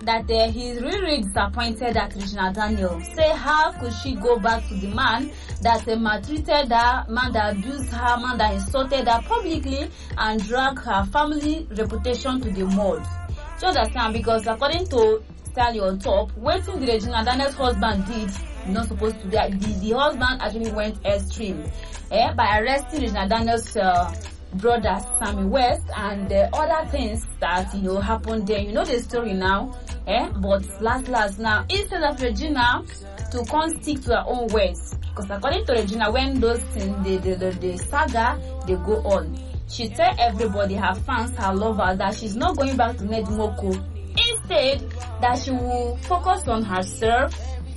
that he's really disappointed at Regina Daniel. Say how could she go back to the man that maltreated her, man that abused her, man that insulted her publicly and dragged her family reputation to the mud. Do you understand? Because according to Stanley on top, waiting the Regina Daniel's husband did not supposed to do. The husband actually went extreme by arresting Regina Daniel's brother Sammy West and other things that happened there. You know the story now. But last now, instead of Regina to come stick to her own words, because according to Regina, when those things the saga they go on, she tell everybody, her fans, her lovers, that she's not going back to Ned Nwoko. Instead, that she will focus on herself,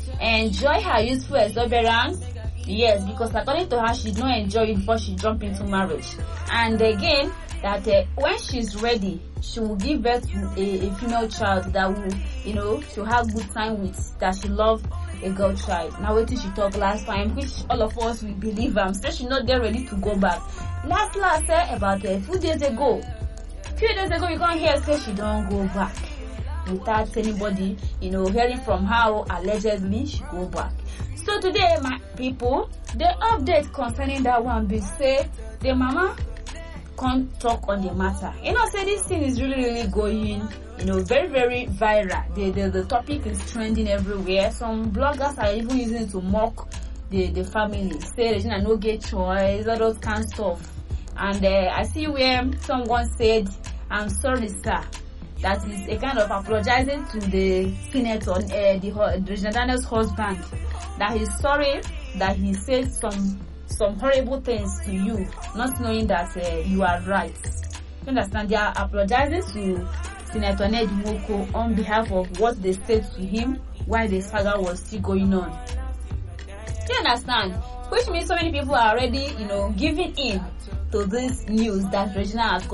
enjoy her youthful exuberance. Yes, because according to her, she did not enjoy it before she jumped into marriage. And again, that when she's ready, she will give birth to a female child that will, she'll have good time with, that she love a girl child. Now wait till she talked last time, which all of us will believe say she's not there ready to go back. Last about a few days ago, you can't hear say she don't go back without anybody, hearing from how allegedly she go back. So today, my people, the update concerning that one be say the mama can't talk on the matter. Say this thing is really going, very, very viral. The topic is trending everywhere. Some bloggers are even using it to mock the family. Say Regina no get choice, all those kind of stuff. And I see where someone said, "I'm sorry, sir." That is a kind of apologizing to the senator, the Regina Daniel's husband, that he's sorry that he said some horrible things to you, not knowing that you are right. You understand? They are apologizing to Senator Ned Nwoko on behalf of what they said to him while the saga was still going on. You understand? Which means so many people are already, giving in to this news that Regina has